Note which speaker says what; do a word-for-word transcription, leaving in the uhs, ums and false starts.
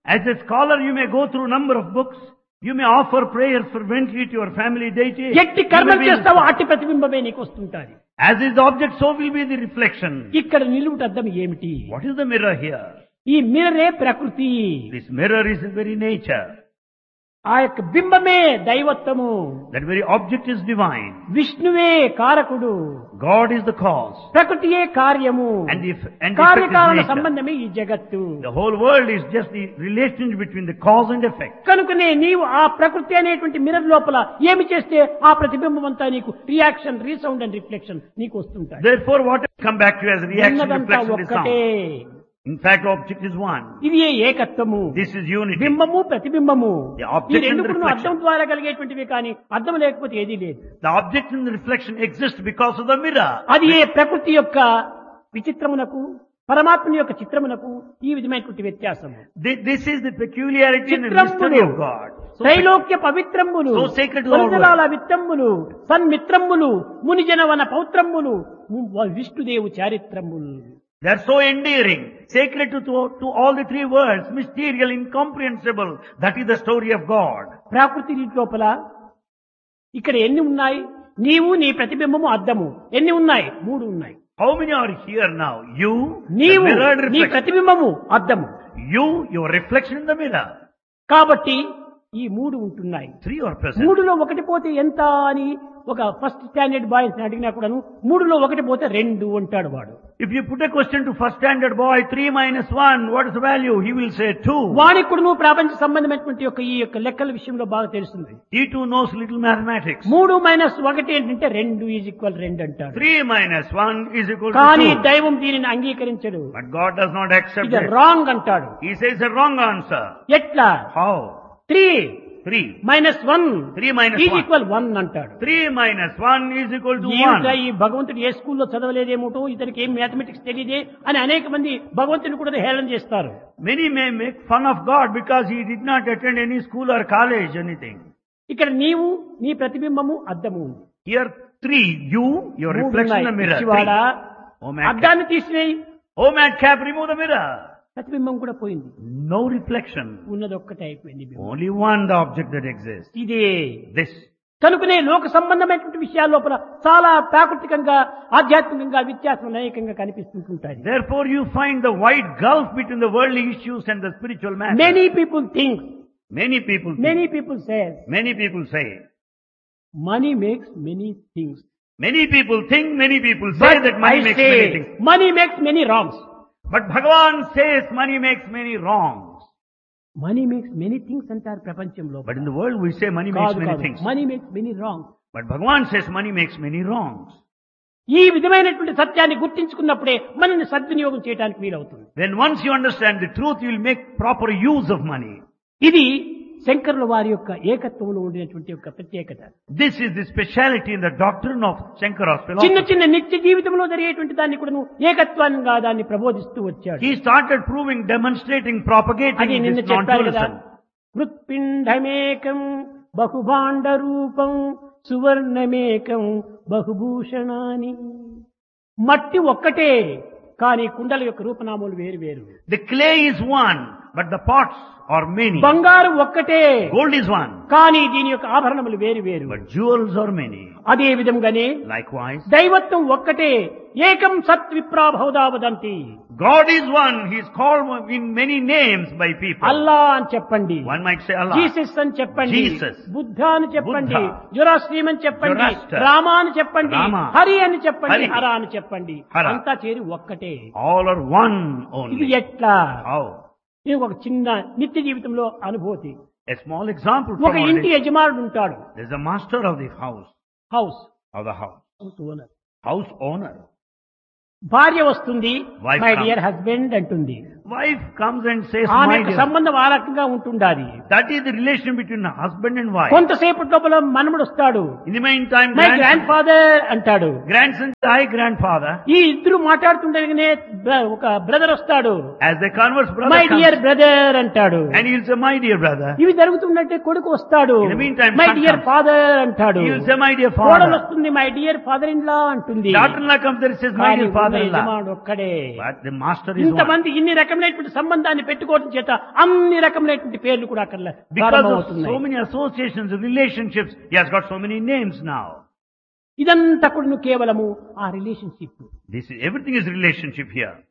Speaker 1: As a scholar, you may go through a number of books. You may offer prayers fervently to your family deity.
Speaker 2: ఎట్టి కర్మలు చేస్తావో అట్టి ప్రతిబింబమే నీకు వస్తుంటాది.
Speaker 1: As is the object, so will be the reflection.
Speaker 2: ఇక్కడ నిలువుట అద్దం ఏమిటి?
Speaker 1: What is the mirror here?
Speaker 2: ఈ మిర్రరే ప్రకృతి.
Speaker 1: This mirror is in very nature.
Speaker 2: ఆ యొక్క బింబమే దైవత్వము.
Speaker 1: That very object is divine.
Speaker 2: విష్ణువే కారకుడు.
Speaker 1: God is the cause.
Speaker 2: ప్రకృతియే కార్యము.
Speaker 1: And the, and the
Speaker 2: కార్యకారణ
Speaker 1: effect is nature.
Speaker 2: సంబంధమే ఈ జగత్తు.
Speaker 1: The whole world is just the relationship between the cause and effect.
Speaker 2: కనుకనే నీవు ఆ ప్రకృతి అనేటువంటి మిర్రర్ లోపల ఏమి చేస్తే ఆ ప్రతిబింబం అంతా నీకు రియాక్షన్, రీసౌండ్ అండ్ రిఫ్లెక్షన్ నీకు వస్తుంటాయి.
Speaker 1: Therefore, what will come back to you as a reaction,
Speaker 2: ఉన్నదంతా
Speaker 1: reflection, is
Speaker 2: ఒక్కటే.
Speaker 1: sound. In fact, object is one.
Speaker 2: ఇది ఏకత్వము.
Speaker 1: This is unity.
Speaker 2: బింబము ప్రతిబింబము.
Speaker 1: The
Speaker 2: ఈ
Speaker 1: object
Speaker 2: రెండు
Speaker 1: and the
Speaker 2: కూడా
Speaker 1: reflection.
Speaker 2: అర్థం ద్వారా కలిగేటువంటివి కానీ అర్థం లేకపోతే ఏదీ లేదు.
Speaker 1: The object and the reflection exist because of the mirror.
Speaker 2: అది ఏ ప్రకృతి యొక్క విచిత్రమునకు పరమాత్మని యొక్క చిత్రమునకు ఈ విధమైనటువంటి వ్యత్యాసము.
Speaker 1: Thi- This is the peculiarity and the mystery of God. So,
Speaker 2: Trailokya పవిత్రములు,
Speaker 1: So sacred to all
Speaker 2: పరిసరాల విత్తమ్ములు, సన్మిత్రములు, మునిజనవన పౌత్రములు, విష్ణుదేవు చారిత్రములు.
Speaker 1: they are so endearing, sacred to, to, to all the three worlds, mysterious, incomprehensible. That is the story of God.
Speaker 2: ప్రాకృతి లోపల ఇక్కడ ఎన్ని ఉన్నాయి? నీవు నీ ప్రతిబింబము అద్దము ఎన్ని ఉన్నాయి? మూడు ఉన్నాయి.
Speaker 1: How many are here now? You, the
Speaker 2: నీవు
Speaker 1: mirrored
Speaker 2: నీ
Speaker 1: reflection.
Speaker 2: ప్రతిబింబము అద్దము.
Speaker 1: You, your reflection in the mirror.
Speaker 2: కాబట్టి ఈ మూడు ఉంటున్నాయి.
Speaker 1: Three are present.
Speaker 2: మూడులో ఒకటి పోతే ఎంత అని ఒక ఫస్ట్ స్టాండర్డ్ బాయ్స్ అడిగినా కూడాను మూడులో ఒకటి పోతే రెండు అంటాడు వాడు.
Speaker 1: If you put a question to first standard boy, three minus one, what is the value? He will say two.
Speaker 2: వానికి కూడా నువ్వు ప్రపంచ సంబంధమైనటువంటి యొక్క ఈ యొక్క లెక్కల విషయంలో బాగా తెలుస్తుంది.
Speaker 1: He too knows little mathematics.
Speaker 2: మూడు మైనస్ ఒకటి ఏంటంటే రెండు ఈజ్ ఈక్వల్ రెండు అంటాడు.
Speaker 1: Three minus one is equal to
Speaker 2: కానీ
Speaker 1: two.
Speaker 2: దైవం దీనిని అంగీకరించడు.
Speaker 1: But God does not accept
Speaker 2: ఇది
Speaker 1: it.
Speaker 2: రాంగ్ అంటాడు.
Speaker 1: He says a wrong answer.
Speaker 2: ఎట్లా?
Speaker 1: How?
Speaker 2: Three
Speaker 1: Three.
Speaker 2: Minus one
Speaker 1: Three minus
Speaker 2: is
Speaker 1: one.
Speaker 2: Equal one అంటాడు.
Speaker 1: Three minus one is equal to
Speaker 2: ఏమిటా
Speaker 1: one.
Speaker 2: ఈ భగవంతుడు ఏ స్కూల్లో చదవలేదేమోటో ఇతనికి ఏం మ్యాథమెటిక్స్ తెలియదే అని అనేక మంది భగవంతుని కూడా హేళన చేస్తారు.
Speaker 1: Many may make fun of God because he did not attend any school or college, anything.
Speaker 2: ఇక్కడ నీవు నీ ప్రతిబింబము అద్దము.
Speaker 1: Here three, you, your
Speaker 2: మూడు
Speaker 1: reflection in
Speaker 2: ఉన్నాయి.
Speaker 1: the mirror.
Speaker 2: పిచ్చివాడా,
Speaker 1: Three. Oh madcap.
Speaker 2: అద్దాన్ని తీసినేయి,
Speaker 1: Oh madcap, remove the mirror.
Speaker 2: ప్రతిబింబం కూడా పోయింది.
Speaker 1: No reflection.
Speaker 2: ఉన్నది ఒక్కటే అయిపోయింది బింబం.
Speaker 1: Only one, the object that exists.
Speaker 2: ఇదే
Speaker 1: This.
Speaker 2: కనుకనే లోక సంబంధమైనటువంటి విషయాల లోపల చాలా ప్రాకృతికంగా ఆధ్యాత్మికంగా వ్యత్యాసం అనేకంగా కనిపిస్తుంటాయి.
Speaker 1: Therefore you find the wide gulf between the worldly issues and the spiritual matters.
Speaker 2: Many people think
Speaker 1: Many people think.
Speaker 2: Many people say
Speaker 1: Many people say.
Speaker 2: Money makes many things.
Speaker 1: Many people think, many people say that money makes many things.
Speaker 2: Money makes many wrongs.
Speaker 1: But Bhagavan says money makes many wrongs.
Speaker 2: Money makes many things అంటారు ప్రపంచంలో.
Speaker 1: But in the world we say money makes many things.
Speaker 2: Money makes many wrongs.
Speaker 1: But Bhagavan says money makes many wrongs.
Speaker 2: ఈ విధమైనటువంటి సత్యాన్ని గుర్తించుకున్నప్పుడే మనల్ని సద్వినియోగం చేయడానికి వీలవుతుంది.
Speaker 1: Then once you understand the truth, you will make proper use of money.
Speaker 2: ఇది శంకరుల వారి యొక్క ఏకత్వంలో ఉండినటువంటి యొక్క ప్రత్యేకత.
Speaker 1: This is the speciality in the doctrine of Shankara's
Speaker 2: చిన్న
Speaker 1: philosophy.
Speaker 2: చిన్న నిత్య జీవితంలో జరిగేటువంటి దాన్ని కూడా ఏకత్వాన్ని దాన్ని ప్రబోధిస్తూ వచ్చాడు.
Speaker 1: He started proving, demonstrating,
Speaker 2: అది
Speaker 1: propagating
Speaker 2: నిన్న
Speaker 1: this
Speaker 2: చెప్పారు కదా,
Speaker 1: non-dualism.
Speaker 2: మృత్పిండమేకం బహుభాండ రూపం సువర్ణమేకం బహుభూషణాని. మట్టి ఒక్కటే కానీ కుండల యొక్క రూపనామాలు వేరు వేరు.
Speaker 1: The clay is one, but the pots are many.
Speaker 2: బంగారు ఒక్కటే
Speaker 1: Gold is one,
Speaker 2: కానీ దీని యొక్క ఆభరణములు వేరు వేరు.
Speaker 1: but jewels are many.
Speaker 2: అదే విధంగానే
Speaker 1: Likewise,
Speaker 2: దైవత్వం ఒక్కటే, ఏకం సత్ విప్రాభౌదా వదంతి.
Speaker 1: God is one. He is called in many names by people.
Speaker 2: అల్లా అని చెప్పండి,
Speaker 1: One might say Allah.
Speaker 2: Jesus అని చెప్పండి,
Speaker 1: Jesus.
Speaker 2: బుద్ధ అని చెప్పండి,
Speaker 1: Buddha.
Speaker 2: జొరాస్ట్రీమ్ అని చెప్పండి,
Speaker 1: Zoroaster.
Speaker 2: రామ అని చెప్పండి,
Speaker 1: Rama.
Speaker 2: హరి అని చెప్పండి,
Speaker 1: Hari.
Speaker 2: హర అని చెప్పండి,
Speaker 1: Hara.
Speaker 2: అంతా చేరి ఒక్కటే.
Speaker 1: All are one
Speaker 2: ఇది
Speaker 1: only.
Speaker 2: ఎట్లా?
Speaker 1: How?
Speaker 2: ఇది ఒక చిన్న నిత్య జీవితంలో అనుభూతి.
Speaker 1: A small example
Speaker 2: ఒక
Speaker 1: from
Speaker 2: ఇంటి
Speaker 1: already.
Speaker 2: యజమానుడు ఉంటాడు.
Speaker 1: There is a master of the house,
Speaker 2: house
Speaker 1: of the house.
Speaker 2: Owner.
Speaker 1: House owner.
Speaker 2: భార్య వస్తుంది,
Speaker 1: Wife
Speaker 2: my
Speaker 1: comes.
Speaker 2: Dear husband అంటుంది.
Speaker 1: Wife comes and says,
Speaker 2: ఆమె
Speaker 1: my
Speaker 2: యొక్క
Speaker 1: dear.
Speaker 2: సంబంధం ఆ రకంగా ఉంటుండాలి.
Speaker 1: That is the relation between husband and wife.
Speaker 2: కొంతసేపటి లోపల మనముడు వస్తాడు,
Speaker 1: In the meantime,
Speaker 2: my grand
Speaker 1: grandson,
Speaker 2: father అంటాడు.
Speaker 1: grandson, I grandfather.
Speaker 2: ఈ ఇద్దరు మాట్లాడుతుండగానే బ్ర- ఒక బ్రదర్ వస్తాడు,
Speaker 1: As they converse, brother
Speaker 2: my
Speaker 1: comes,
Speaker 2: dear brother అంటాడు.
Speaker 1: and he will say, my dear brother.
Speaker 2: ఇవి జరుగుతుందంటే కొడుకు వస్తాడు,
Speaker 1: In the meantime,
Speaker 2: my
Speaker 1: son
Speaker 2: dear
Speaker 1: comes.
Speaker 2: Father అంటాడు.
Speaker 1: He will say, my dear
Speaker 2: కోడలు
Speaker 1: father.
Speaker 2: వస్తుంది, my dear father in law అంటుంది.
Speaker 1: Daughter-in-law comes there and says, my
Speaker 2: కానీ
Speaker 1: dear father. Father Allah.
Speaker 2: యజమానుడు ఒక్కడే.
Speaker 1: But the master is one.
Speaker 2: ఇంతమంది ఇన్ని రకమైనటువంటి సంబంధాన్ని పెట్టుకోవడం చేత అన్ని రకమైనటువంటి పేర్లు కూడా అక్కడ
Speaker 1: Because of
Speaker 2: ప్రారంభమవుతున్నాయి.
Speaker 1: so many associations, relationships, he has got so many names now.
Speaker 2: ఇదంతా కూడా కేవలము ఆ relationship.
Speaker 1: This is, everything is relationship here.